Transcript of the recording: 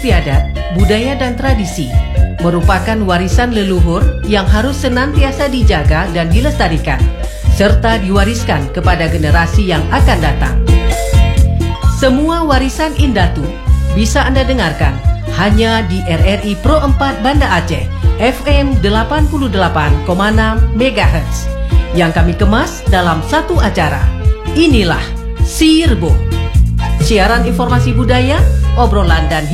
istiadat, budaya dan tradisi merupakan warisan leluhur yang harus senantiasa dijaga dan dilestarikan, serta diwariskan kepada generasi yang akan datang. Semua warisan Indatu bisa Anda dengarkan hanya di RRI Pro 4 Banda Aceh, FM 88,6 MHz, yang kami kemas dalam satu acara. Inilah Sirbo. Siaran informasi budaya, obrolan dan